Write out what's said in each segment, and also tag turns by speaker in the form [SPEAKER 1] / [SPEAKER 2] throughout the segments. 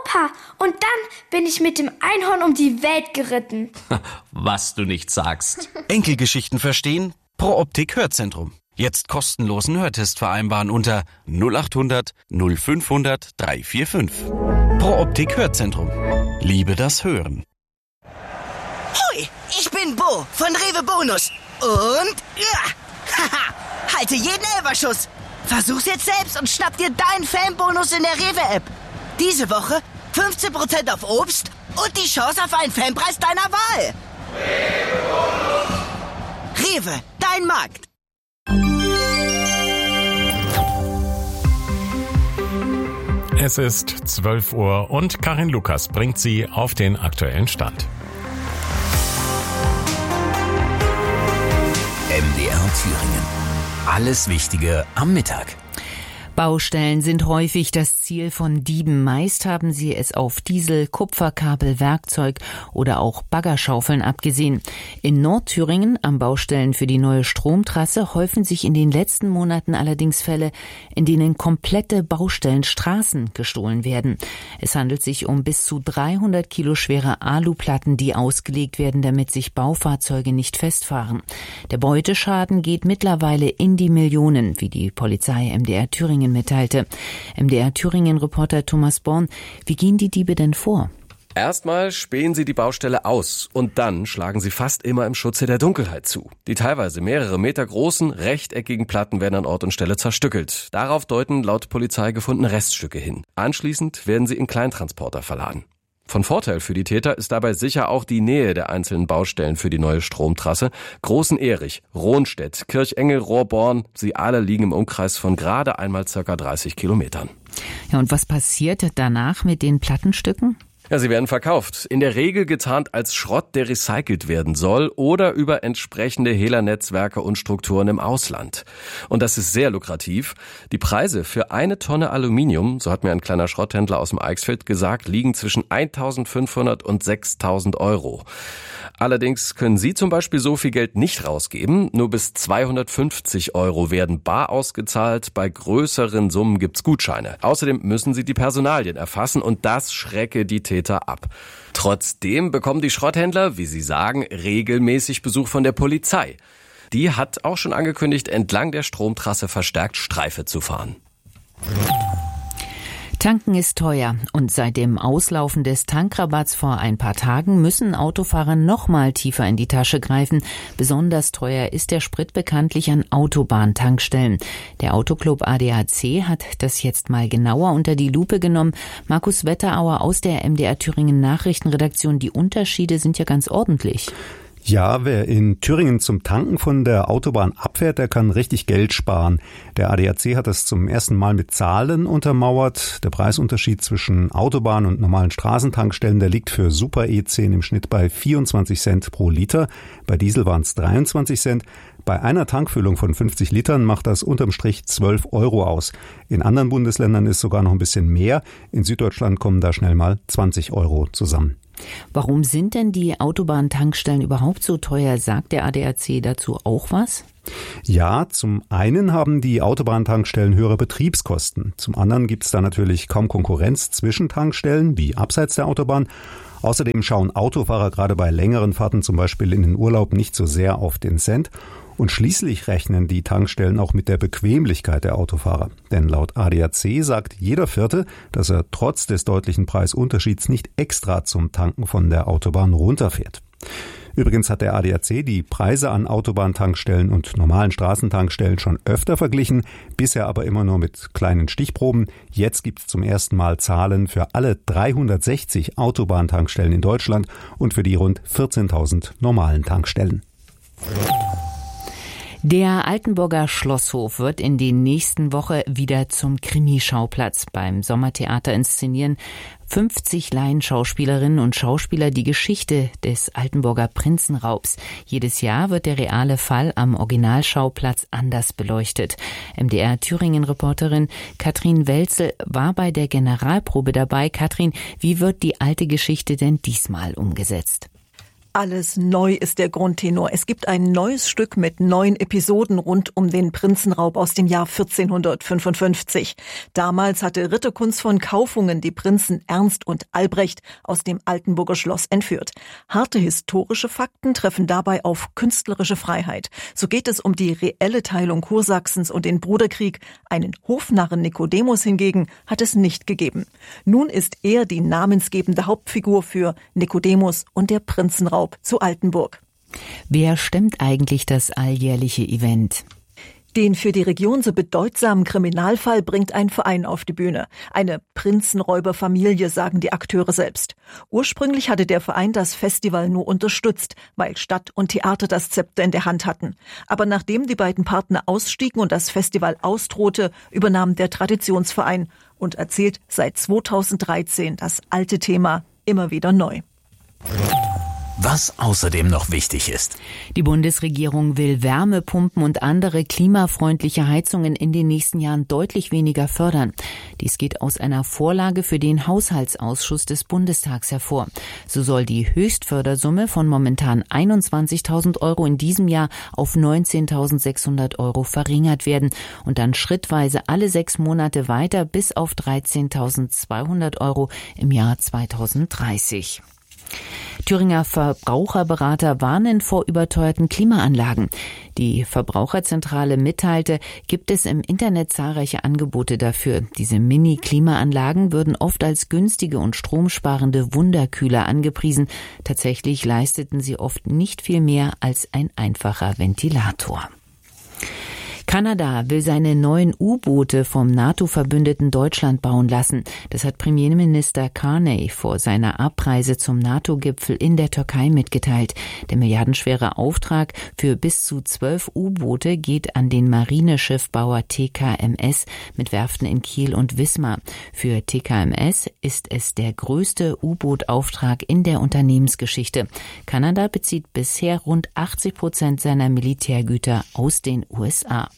[SPEAKER 1] Opa. Und dann bin ich mit dem Einhorn um die Welt geritten.
[SPEAKER 2] Was du nicht sagst.
[SPEAKER 3] Enkelgeschichten verstehen? Pro Optik Hörzentrum. Jetzt kostenlosen Hörtest vereinbaren unter 0800 0500 345. Pro Optik Hörzentrum. Liebe das Hören.
[SPEAKER 4] Hui, ich bin Bo von Rewe Bonus. Und halte jeden Elferschuss. Versuch's jetzt selbst und schnapp dir deinen Fanbonus in der Rewe-App. Diese Woche 15% auf Obst und die Chance auf einen Fanpreis deiner Wahl. Rewe, dein Markt.
[SPEAKER 5] Es ist 12 Uhr und Karin Lukas bringt Sie auf den aktuellen Stand.
[SPEAKER 6] MDR Thüringen. Alles Wichtige am Mittag.
[SPEAKER 7] Baustellen sind häufig das Ziel von Dieben. Meist haben sie es auf Diesel, Kupferkabel, Werkzeug oder auch Baggerschaufeln abgesehen. In Nordthüringen am Baustellen für die neue Stromtrasse häufen sich in den letzten Monaten allerdings Fälle, in denen komplette Baustellenstraßen gestohlen werden. Es handelt sich um bis zu 300 Kilo schwere Aluplatten, die ausgelegt werden, damit sich Baufahrzeuge nicht festfahren. Der Beuteschaden geht mittlerweile in die Millionen, wie die Polizei MDR Thüringen mitteilte. MDR Thüringen-Reporter Thomas Born, wie gehen die Diebe denn vor?
[SPEAKER 8] Erstmal spähen sie die Baustelle aus und dann schlagen sie fast immer im Schutze der Dunkelheit zu. Die teilweise mehrere Meter großen, rechteckigen Platten werden an Ort und Stelle zerstückelt. Darauf deuten laut Polizei gefundene Reststücke hin. Anschließend werden sie in Kleintransporter verladen. Von Vorteil für die Täter ist dabei sicher auch die Nähe der einzelnen Baustellen für die neue Stromtrasse. Großen-Erich, Rohnstedt, Kirchengel, Rohrborn, sie alle liegen im Umkreis von gerade einmal ca. 30 Kilometern.
[SPEAKER 7] Ja, und was passiert danach mit den Plattenstücken?
[SPEAKER 8] Ja, sie werden verkauft. In der Regel getarnt als Schrott, der recycelt werden soll oder über entsprechende Hehlernetzwerke und Strukturen im Ausland. Und das ist sehr lukrativ. Die Preise für eine Tonne Aluminium, so hat mir ein kleiner Schrotthändler aus dem Eichsfeld gesagt, liegen zwischen 1.500 und 6.000 Euro. Allerdings können Sie zum Beispiel so viel Geld nicht rausgeben. Nur bis 250 Euro werden bar ausgezahlt. Bei größeren Summen gibt's Gutscheine. Außerdem müssen Sie die Personalien erfassen und das schrecke die Täter ab. Trotzdem bekommen die Schrotthändler, wie sie sagen, regelmäßig Besuch von der Polizei. Die hat auch schon angekündigt, entlang der Stromtrasse verstärkt Streife zu fahren.
[SPEAKER 7] Tanken ist teuer und seit dem Auslaufen des Tankrabatts vor ein paar Tagen müssen Autofahrer noch mal tiefer in die Tasche greifen. Besonders teuer ist der Sprit bekanntlich an Autobahntankstellen. Der Autoclub ADAC hat das jetzt mal genauer unter die Lupe genommen. Markus Wetterauer aus der MDR Thüringen Nachrichtenredaktion. Die Unterschiede sind ja ganz ordentlich.
[SPEAKER 9] Ja, wer in Thüringen zum Tanken von der Autobahn abfährt, der kann richtig Geld sparen. Der ADAC hat das zum ersten Mal mit Zahlen untermauert. Der Preisunterschied zwischen Autobahn- und normalen Straßentankstellen, der liegt für Super E10 im Schnitt bei 24 Cent pro Liter. Bei Diesel waren es 23 Cent. Bei einer Tankfüllung von 50 Litern macht das unterm Strich 12 Euro aus. In anderen Bundesländern ist sogar noch ein bisschen mehr. In Süddeutschland kommen da schnell mal 20 Euro zusammen.
[SPEAKER 7] Warum sind denn die Autobahntankstellen überhaupt so teuer? Sagt der ADAC dazu auch was?
[SPEAKER 9] Ja, zum einen haben die Autobahntankstellen höhere Betriebskosten. Zum anderen gibt es da natürlich kaum Konkurrenz zwischen Tankstellen, wie abseits der Autobahn. Außerdem schauen Autofahrer gerade bei längeren Fahrten, zum Beispiel in den Urlaub, nicht so sehr auf den Cent. Und schließlich rechnen die Tankstellen auch mit der Bequemlichkeit der Autofahrer. Denn laut ADAC sagt jeder Vierte, dass er trotz des deutlichen Preisunterschieds nicht extra zum Tanken von der Autobahn runterfährt. Übrigens hat der ADAC die Preise an Autobahntankstellen und normalen Straßentankstellen schon öfter verglichen, bisher aber immer nur mit kleinen Stichproben. Jetzt gibt es zum ersten Mal Zahlen für alle 360 Autobahntankstellen in Deutschland und für die rund 14.000 normalen Tankstellen.
[SPEAKER 7] Der Altenburger Schlosshof wird in der nächsten Woche wieder zum Krimischauplatz. Beim Sommertheater inszenieren 50 Laienschauspielerinnen und Schauspieler die Geschichte des Altenburger Prinzenraubs. Jedes Jahr wird der reale Fall am Originalschauplatz anders beleuchtet. MDR Thüringen-Reporterin Katrin Welzel war bei der Generalprobe dabei. Katrin, wie wird die alte Geschichte denn diesmal umgesetzt?
[SPEAKER 10] Alles neu ist der Grundtenor. Es gibt ein neues Stück mit 9 Episoden rund um den Prinzenraub aus dem Jahr 1455. Damals hatte Ritterkunz von Kaufungen die Prinzen Ernst und Albrecht aus dem Altenburger Schloss entführt. Harte historische Fakten treffen dabei auf künstlerische Freiheit. So geht es um die reelle Teilung Kursachsens und den Bruderkrieg. Einen Hofnarren Nikodemus hingegen hat es nicht gegeben. Nun ist er die namensgebende Hauptfigur für Nikodemus und der Prinzenraub zu Altenburg.
[SPEAKER 7] Wer stemmt eigentlich das alljährliche Event?
[SPEAKER 10] Den für die Region so bedeutsamen Kriminalfall bringt ein Verein auf die Bühne. Eine Prinzenräuberfamilie, sagen die Akteure selbst. Ursprünglich hatte der Verein das Festival nur unterstützt, weil Stadt und Theater das Zepter in der Hand hatten. Aber nachdem die beiden Partner ausstiegen und das Festival ausdrohte, übernahm der Traditionsverein und erzählt seit 2013 das alte Thema immer wieder neu.
[SPEAKER 6] Was außerdem noch wichtig ist.
[SPEAKER 7] Die Bundesregierung will Wärmepumpen und andere klimafreundliche Heizungen in den nächsten Jahren deutlich weniger fördern. Dies geht aus einer Vorlage für den Haushaltsausschuss des Bundestags hervor. So soll die Höchstfördersumme von momentan 21.000 Euro in diesem Jahr auf 19.600 Euro verringert werden und dann schrittweise alle 6 Monate weiter bis auf 13.200 Euro im Jahr 2030. Thüringer Verbraucherberater warnen vor überteuerten Klimaanlagen. Die Verbraucherzentrale mitteilte, gibt es im Internet zahlreiche Angebote dafür. Diese Mini-Klimaanlagen würden oft als günstige und stromsparende Wunderkühler angepriesen. Tatsächlich leisteten sie oft nicht viel mehr als ein einfacher Ventilator. Kanada will seine neuen U-Boote vom NATO-Verbündeten Deutschland bauen lassen. Das hat Premierminister Carney vor seiner Abreise zum NATO-Gipfel in der Türkei mitgeteilt. Der milliardenschwere Auftrag für bis zu 12 U-Boote geht an den Marineschiffbauer TKMS mit Werften in Kiel und Wismar. Für TKMS ist es der größte U-Boot-Auftrag in der Unternehmensgeschichte. Kanada bezieht bisher rund 80% seiner Militärgüter aus den USA.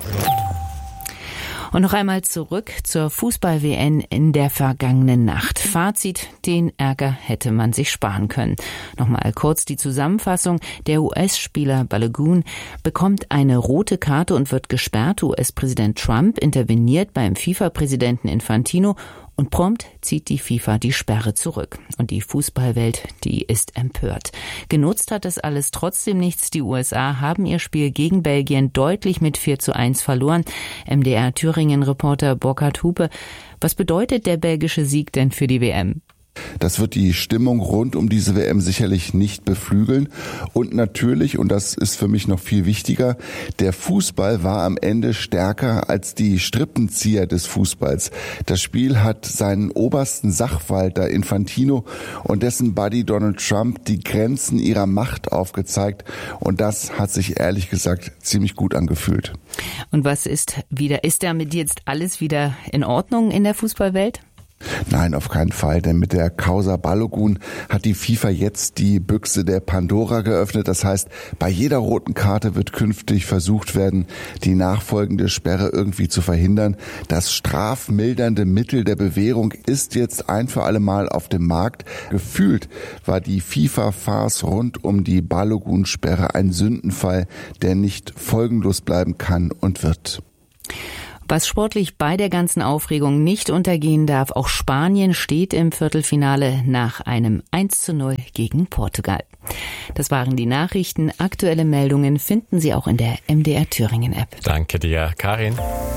[SPEAKER 7] Und noch einmal zurück zur Fußball-WM in der vergangenen Nacht. Fazit, den Ärger hätte man sich sparen können. Nochmal kurz die Zusammenfassung. Der US-Spieler Balogun bekommt eine rote Karte und wird gesperrt. US-Präsident Trump interveniert beim FIFA-Präsidenten Infantino und prompt zieht die FIFA die Sperre zurück. Und die Fußballwelt, die ist empört. Genutzt hat das alles trotzdem nichts. Die USA haben ihr Spiel gegen Belgien deutlich mit 4:1 verloren. MDR-Thüringen-Reporter Burkhard Hupe. Was bedeutet der belgische Sieg denn für die WM?
[SPEAKER 11] Das wird die Stimmung rund um diese WM sicherlich nicht beflügeln. Und natürlich, und das ist für mich noch viel wichtiger, der Fußball war am Ende stärker als die Strippenzieher des Fußballs. Das Spiel hat seinen obersten Sachwalter Infantino und dessen Buddy Donald Trump die Grenzen ihrer Macht aufgezeigt. Und das hat sich ehrlich gesagt ziemlich gut angefühlt.
[SPEAKER 7] Und was ist damit jetzt alles wieder in Ordnung in der Fußballwelt?
[SPEAKER 11] Nein, auf keinen Fall, denn mit der Causa Balogun hat die FIFA jetzt die Büchse der Pandora geöffnet. Das heißt, bei jeder roten Karte wird künftig versucht werden, die nachfolgende Sperre irgendwie zu verhindern. Das strafmildernde Mittel der Bewährung ist jetzt ein für alle Mal auf dem Markt. Gefühlt war die FIFA-Farce rund um die Balogun-Sperre ein Sündenfall, der nicht folgenlos bleiben kann und wird.
[SPEAKER 7] Was sportlich bei der ganzen Aufregung nicht untergehen darf, auch Spanien steht im Viertelfinale nach einem 1:0 gegen Portugal. Das waren die Nachrichten. Aktuelle Meldungen finden Sie auch in der MDR Thüringen App.
[SPEAKER 5] Danke dir, Karin.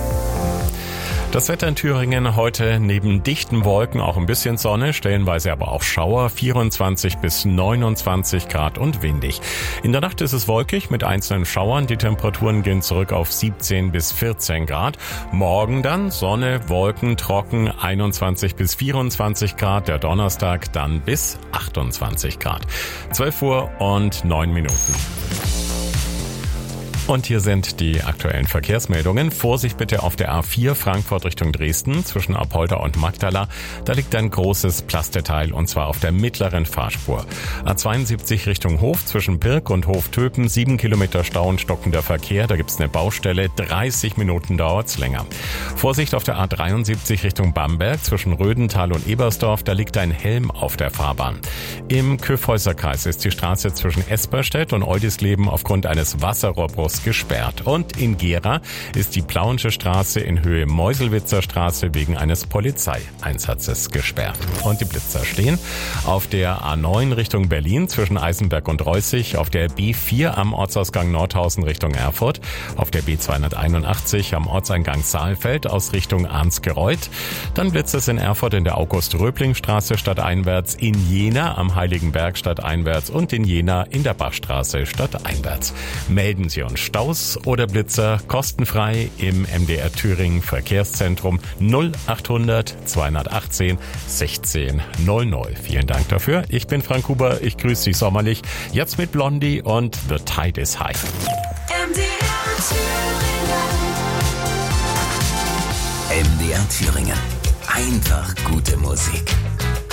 [SPEAKER 5] Das Wetter in Thüringen heute neben dichten Wolken auch ein bisschen Sonne, stellenweise aber auch Schauer, 24 bis 29 Grad und windig. In der Nacht ist es wolkig mit einzelnen Schauern, die Temperaturen gehen zurück auf 17 bis 14 Grad. Morgen dann Sonne, Wolken, trocken, 21 bis 24 Grad, der Donnerstag dann bis 28 Grad. 12 Uhr und 9 Minuten. Und hier sind die aktuellen Verkehrsmeldungen. Vorsicht bitte auf der A4 Frankfurt Richtung Dresden zwischen Apolda und Magdala. Da liegt ein großes Plasteteil und zwar auf der mittleren Fahrspur. A72 Richtung Hof zwischen Birk und Hoftöpen. 7 Kilometer Stau und stockender Verkehr. Da gibt's eine Baustelle. 30 Minuten dauert's länger. Vorsicht auf der A73 Richtung Bamberg zwischen Rödental und Ebersdorf. Da liegt ein Helm auf der Fahrbahn. Im Kyffhäuserkreis ist die Straße zwischen Esperstedt und Eudisleben aufgrund eines Wasserrohrbruchs gesperrt. Und in Gera ist die Plauensche Straße in Höhe Meuselwitzer Straße wegen eines Polizeieinsatzes gesperrt. Und die Blitzer stehen auf der A9 Richtung Berlin zwischen Eisenberg und Reußig, auf der B4 am Ortsausgang Nordhausen Richtung Erfurt, auf der B281 am Ortseingang Saalfeld aus Richtung Arnsgereuth. Dann Blitzer in Erfurt in der August-Röbling-Straße stadteinwärts, in Jena am Heiligenberg stadteinwärts und in Jena in der Bachstraße stadteinwärts. Melden Sie uns Staus oder Blitzer kostenfrei im MDR Thüringen Verkehrszentrum 0800 218 16 00. Vielen Dank dafür. Ich bin Frank Huber. Ich grüße Sie sommerlich. Jetzt mit Blondie und The Tide is High.
[SPEAKER 6] MDR Thüringen. Einfach gute Musik.